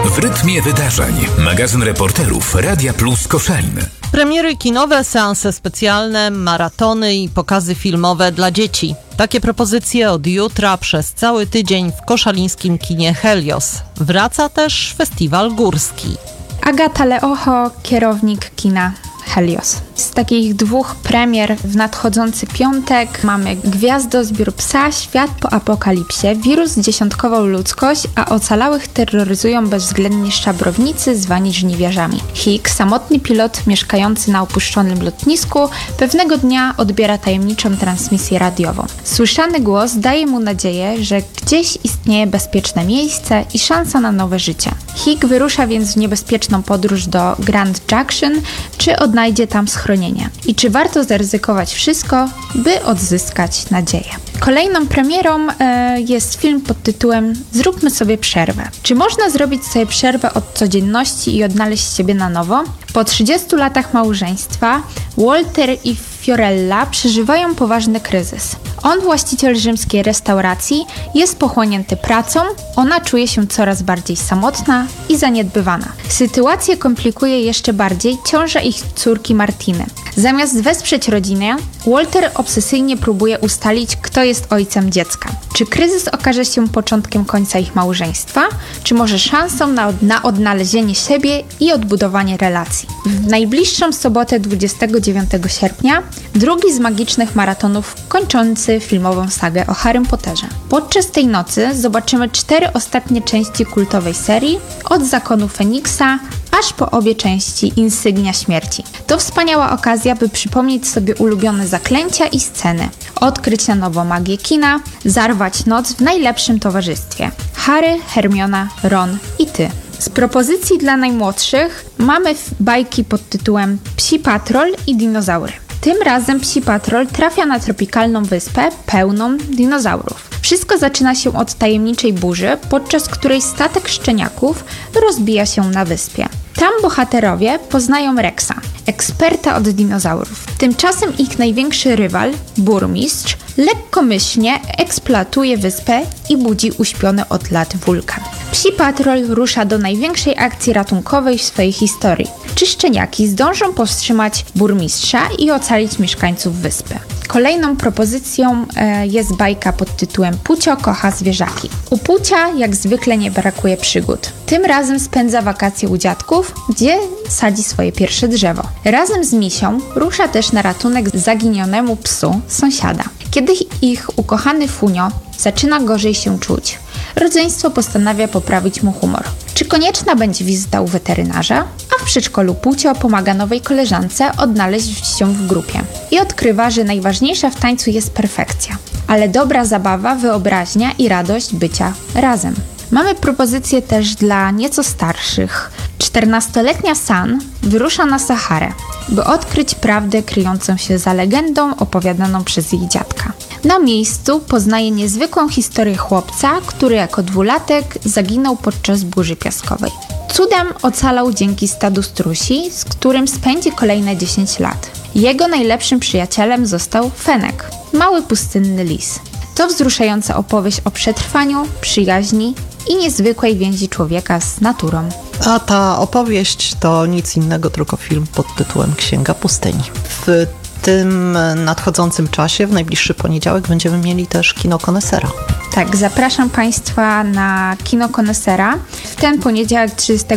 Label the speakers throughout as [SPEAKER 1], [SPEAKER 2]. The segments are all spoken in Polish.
[SPEAKER 1] W rytmie wydarzeń. Magazyn reporterów Radia Plus Koszalin.
[SPEAKER 2] Premiery kinowe, seanse specjalne, maratony i pokazy filmowe dla dzieci. Takie propozycje od jutra przez cały tydzień w koszalińskim kinie Helios. Wraca też festiwal górski.
[SPEAKER 3] Agata Leocho, kierownik kina Helios. Z takich 2 premier w nadchodzący piątek mamy Gwiazdozbiór psa, Świat po apokalipsie, wirus zdziesiątkował ludzkość, a ocalałych terroryzują bezwzględni szabrownicy zwani żniwiarzami. Higg, samotny pilot mieszkający na opuszczonym lotnisku, pewnego dnia odbiera tajemniczą transmisję radiową. Słyszany głos daje mu nadzieję, że gdzieś istnieje bezpieczne miejsce i szansa na nowe życie. Higg wyrusza więc w niebezpieczną podróż do Grand Junction, czy odnajdzie tam schronienie. I czy warto zaryzykować wszystko, by odzyskać nadzieję? Kolejną premierą jest film pod tytułem Zróbmy sobie przerwę. Czy można zrobić sobie przerwę od codzienności i odnaleźć siebie na nowo? Po 30 latach małżeństwa Walter i Fiorella przeżywają poważny kryzys. On, właściciel rzymskiej restauracji, jest pochłonięty pracą, ona czuje się coraz bardziej samotna i zaniedbywana. Sytuację komplikuje jeszcze bardziej ciąża ich córki Martiny. Zamiast wesprzeć rodzinę, Walter obsesyjnie próbuje ustalić, kto jest ojcem dziecka. Czy kryzys okaże się początkiem końca ich małżeństwa, czy może szansą na odnalezienie siebie i odbudowanie relacji? W najbliższą sobotę 29 sierpnia drugi z magicznych maratonów kończący filmową sagę o Harrym Potterze. Podczas tej nocy zobaczymy 4 ostatnie części kultowej serii, od Zakonu Feniksa aż po obie części Insygnia Śmierci. To wspaniała okazja, by przypomnieć sobie ulubione zaklęcia i sceny, odkryć na nowo magię kina, zarwać noc w najlepszym towarzystwie. Harry, Hermiona, Ron i ty. Z propozycji dla najmłodszych mamy bajki pod tytułem Psi Patrol i dinozaury. Tym razem Psi Patrol trafia na tropikalną wyspę pełną dinozaurów. Wszystko zaczyna się od tajemniczej burzy, podczas której statek szczeniaków rozbija się na wyspie. Tam bohaterowie poznają Rexa, eksperta od dinozaurów. Tymczasem ich największy rywal, burmistrz, lekkomyślnie eksploatuje wyspę i budzi uśpiony od lat wulkan. Psi Patrol rusza do największej akcji ratunkowej w swojej historii. Czy szczeniaki zdążą powstrzymać burmistrza i ocalić mieszkańców wyspy? Kolejną propozycją jest bajka pod tytułem Pucio kocha zwierzaki. U Pucia jak zwykle nie brakuje przygód. Tym razem spędza wakacje u dziadków, gdzie sadzi swoje pierwsze drzewo. Razem z Misią rusza też na ratunek zaginionemu psu sąsiada. Kiedy ich ukochany Funio zaczyna gorzej się czuć, rodzeństwo postanawia poprawić mu humor. Czy konieczna będzie wizyta u weterynarza? A w przedszkolu Pucio pomaga nowej koleżance odnaleźć się w grupie i odkrywa, że najważniejsza w tańcu jest perfekcja, ale dobra zabawa, wyobraźnia i radość bycia razem. Mamy propozycję też dla nieco starszych. 14-letnia San wyrusza na Saharę, by odkryć prawdę kryjącą się za legendą opowiadaną przez jej dziadka. Na miejscu poznaje niezwykłą historię chłopca, który jako 2-latek zaginął podczas burzy piaskowej. Cudem ocalał dzięki stadu strusi, z którym spędzi kolejne 10 lat. Jego najlepszym przyjacielem został Fenek, mały pustynny lis. To wzruszająca opowieść o przetrwaniu, przyjaźni i niezwykłej więzi człowieka z naturą.
[SPEAKER 4] A ta opowieść to nic innego, tylko film pod tytułem Księga Pustyni. W tym nadchodzącym czasie, w najbliższy poniedziałek, będziemy mieli też Kino Konesera.
[SPEAKER 3] Tak, zapraszam Państwa na Kino Konesera. W ten poniedziałek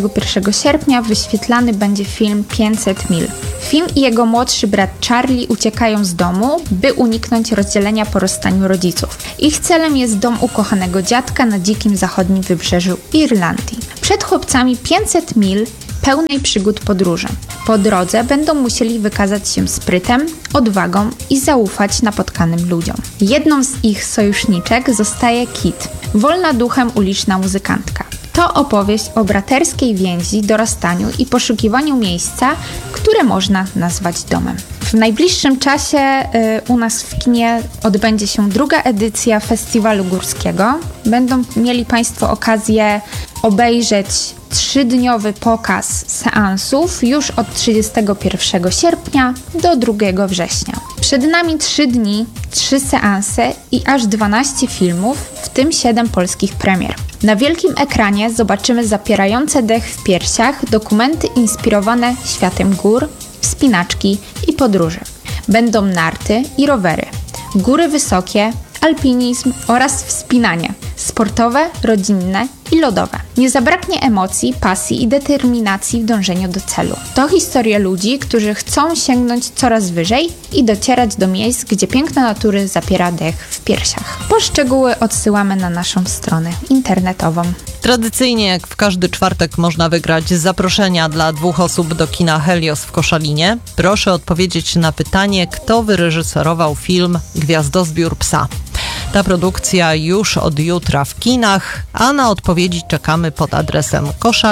[SPEAKER 3] 31 sierpnia wyświetlany będzie film 500 mil. Film i jego młodszy brat Charlie uciekają z domu, by uniknąć rozdzielenia po rozstaniu rodziców. Ich celem jest dom ukochanego dziadka na dzikim zachodnim wybrzeżu Irlandii. Przed chłopcami 500 mil pełnej przygód podróży. Po drodze będą musieli wykazać się sprytem, odwagą i zaufać napotkanym ludziom. Jedną z ich sojuszniczek zostaje Kit, wolna duchem uliczna muzykantka. To opowieść o braterskiej więzi, dorastaniu i poszukiwaniu miejsca, które można nazwać domem. W najbliższym czasie u nas w kinie odbędzie się druga edycja Festiwalu Górskiego. Będą mieli Państwo okazję obejrzeć 3-dniowy pokaz seansów już od 31 sierpnia do 2 września. Przed nami 3 dni, 3 seanse i aż 12 filmów, w tym 7 polskich premier. Na wielkim ekranie zobaczymy zapierające dech w piersiach dokumenty inspirowane światem gór, wspinaczki i podróży. Będą narty i rowery, góry wysokie, alpinizm oraz wspinanie, sportowe, rodzinne i lodowe. Nie zabraknie emocji, pasji i determinacji w dążeniu do celu. To historie ludzi, którzy chcą sięgnąć coraz wyżej i docierać do miejsc, gdzie piękno natury zapiera dech w piersiach. Po szczegóły odsyłamy na naszą stronę internetową.
[SPEAKER 2] Tradycyjnie, jak w każdy czwartek, można wygrać zaproszenia dla 2 osób do kina Helios w Koszalinie. Proszę odpowiedzieć na pytanie, kto wyreżyserował film Gwiazdozbiór psa. Ta produkcja już od jutra w kinach, a na odpowiedzi czekamy pod adresem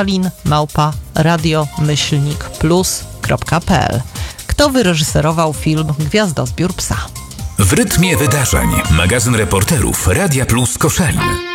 [SPEAKER 2] koszalin@radio-plus.pl. Kto wyreżyserował film Gwiazdozbiór psa?
[SPEAKER 1] W rytmie wydarzeń. Magazyn reporterów Radia Plus Koszalin.